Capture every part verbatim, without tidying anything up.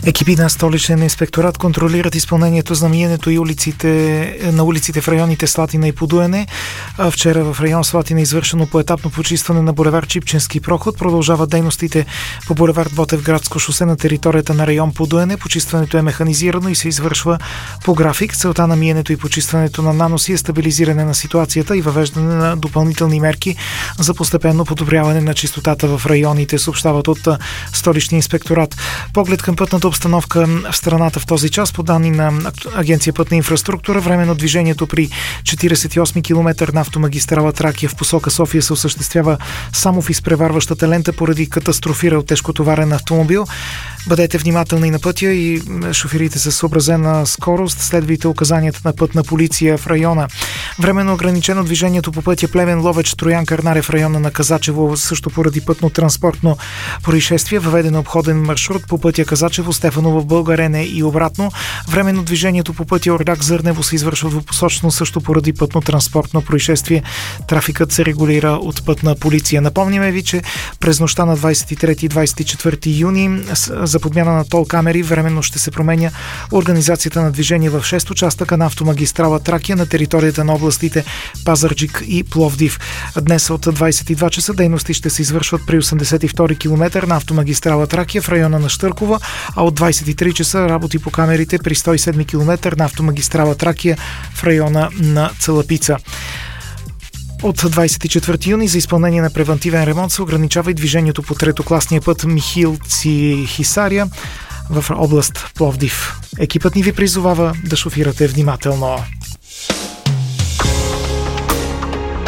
Екипи на столичен инспекторат контролират изпълнението за миенето и улиците, на улиците в районите Слатина и Подуене. Вчера в район Слатина е извършено поетапно почистване на булевард Чипченски проход. Продължават дейностите по булевард Ботевградско шосе на територията на район Подуене. Почистването е механизирано и се извършва по график. Целта на миенето и почистването на наноси е стабилизиране на ситуацията и въвеждане на допълнителни мерки за постепенно подобряване на чистотата в районите, съобщават от столичния инспекторат. Поглед към пътната обстановка в страната в този час. По данни на Агенция пътна инфраструктура, временно движението при четиридесет и осми километър на автомагистрала Тракия в посока София се осъществява само в изпреварващата лента поради катастрофирал тежкотоварен автомобил. Бъдете внимателни на пътя и шофирите с съобразена скорост. Следвайте указанията на пътна полиция в района. Временно ограничено движението по пътя Плевен Ловеч Троян Кърнаре в района на Казачево, също поради пътно-транспортно происшествие. Въведен обходен маршрут по пътя Казачево Стефаново в Българене и обратно. Временно движението по пътя Орляк Зърнево се извършва двупосочно, също поради пътно-транспортно происшествие. Трафикът се регулира от пътна полиция. Напомняме ви, че през нощта на двадесет и трети и двадесет и четвърти юни за подмяна на тол камери временно ще се променя организацията на движение в шест участъка на автомагистрала Тракия на територията на областите Пазарджик и Пловдив. Днес от двадесет и два часа дейности ще се извършват при осемдесет и втори километър на автомагистрала Тракия в района на Щъркова, а от двадесет и три часа работи по камерите при сто и седми километър на автомагистрала Тракия в района на Цалапица. От двадесет и четвърти юни за изпълнение на превантивен ремонт се ограничава и движението по третокласния път Михилци-Хисаря в област Пловдив. Екипът ни ви призовава да шофирате внимателно.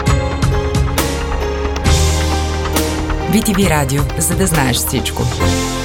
би ти ви радио, за да знаеш всичко.